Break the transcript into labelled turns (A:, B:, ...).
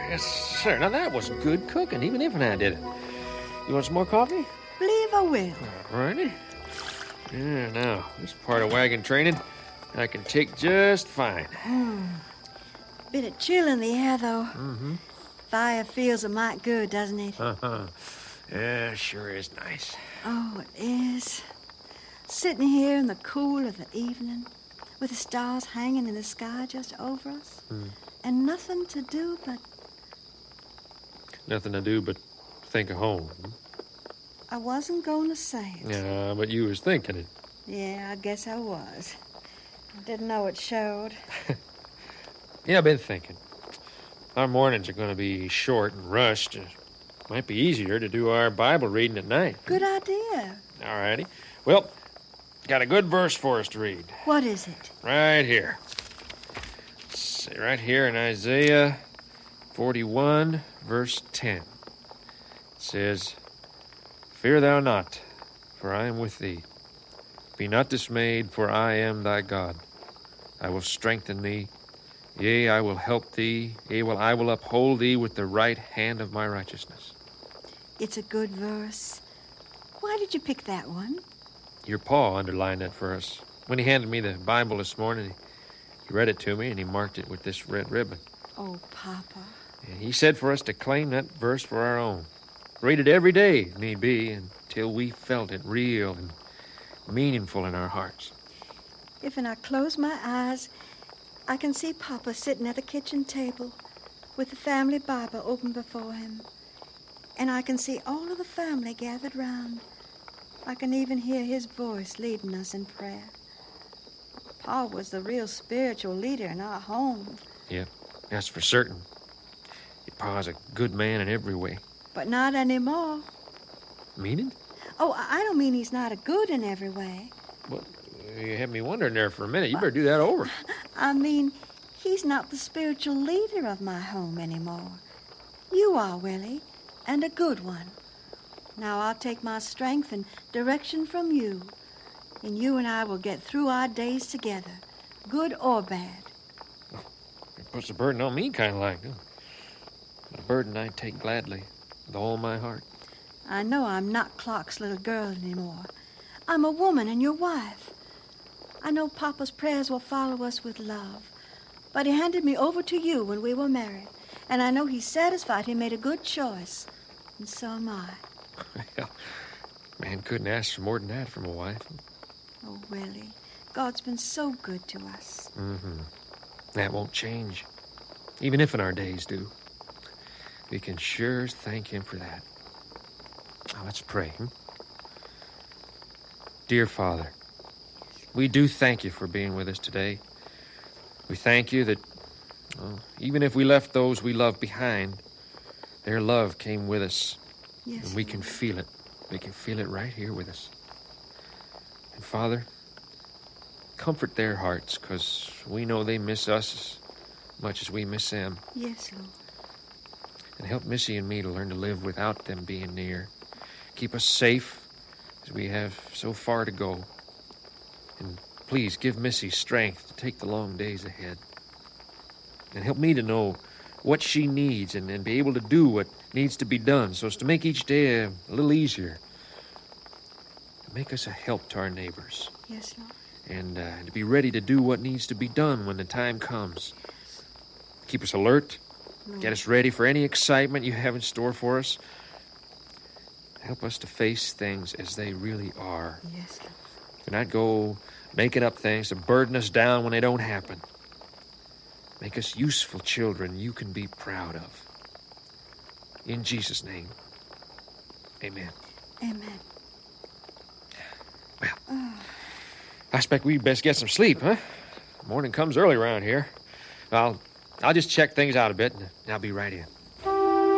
A: Yes, sir. Now, that was good cooking, even if I did it. You want some more coffee?
B: Believe I will.
A: All righty. Yeah, now, this part of wagon training I can take just fine.
B: Bit of chill in the air, though.
A: Mm-hmm.
B: Fire feels a mite good, doesn't it?
A: Uh-huh. Yeah, sure is nice.
B: Oh, it is. Sitting here in the cool of the evening, with the stars hanging in the sky just over us, and nothing to do but...
A: Nothing to do but think of home.
B: I wasn't going to say it.
A: Yeah, but you was thinking it.
B: Yeah, I guess I was. I didn't know it showed.
A: Yeah, I've been thinking. Our mornings are going to be short and rushed. It might be easier to do our Bible reading at night.
B: Good idea.
A: All righty. Well, got a good verse for us to read.
B: What is it?
A: Right here. Let's see, right here in Isaiah 41, verse 10. It says, "Fear thou not, for I am with thee. Be not dismayed, for I am thy God. I will strengthen thee. Yea, I will help thee. Yea, I will uphold thee with the right hand of my righteousness."
B: It's a good verse. Why did you pick that one?
A: Your pa underlined that for us. When he handed me the Bible this morning, he read it to me, and he marked it with this red ribbon.
B: Oh, Papa.
A: And he said for us to claim that verse for our own. Read it every day, if need be, until we felt it real and meaningful in our hearts.
B: If when I close my eyes, I can see Papa sitting at the kitchen table with the family Bible open before him. And I can see all of the family gathered round. I can even hear his voice leading us in prayer. Pa was the real spiritual leader in our home.
A: Yeah, that's for certain. Your pa's a good man in every way.
B: But not anymore.
A: Mean it?
B: Oh, I don't mean he's not a good in every way.
A: Well, you had me wondering there for a minute. You better do that over.
B: I mean, he's not the spiritual leader of my home anymore. You are, Willie, and a good one. Now I'll take my strength and direction from you, and you and I will get through our days together, good or bad.
A: It puts a burden on me, kind of like. A burden I take gladly, with all my heart.
B: I know I'm not Clark's little girl anymore. I'm a woman and your wife. I know Papa's prayers will follow us with love, but he handed me over to you when we were married, and I know he's satisfied he made a good choice, and so am I.
A: Well, man couldn't ask for more than that from a wife.
B: Oh, Willie, God's been so good to us.
A: Mm-hmm. That won't change, even if in our days do. We can sure thank him for that. Now, let's pray. Dear Father, we do thank you for being with us today. We thank you that, even if we left those we love behind, their love came with us.
B: Yes,
A: and we can feel it. We can feel it right here with us. And Father, comfort their hearts, because we know they miss us as much as we miss them.
B: Yes, Lord.
A: And help Missy and me to learn to live without them being near. Keep us safe as we have so far to go. And please give Missy strength to take the long days ahead. And help me to know what she needs and be able to do what needs to be done so as to make each day a little easier. To make us a help to our neighbors.
B: Yes, Lord.
A: And to be ready to do what needs to be done when the time comes. Keep us alert.
B: Lord.
A: Get us ready for any excitement you have in store for us. Help us to face things as they really are.
B: Yes, Lord.
A: Do not go making up things to burden us down when they don't happen. Make us useful children you can be proud of. In Jesus' name, amen.
B: Amen.
A: Well, I expect we'd best get some sleep, huh? Morning comes early around here. I'll just check things out a bit, and I'll be right in.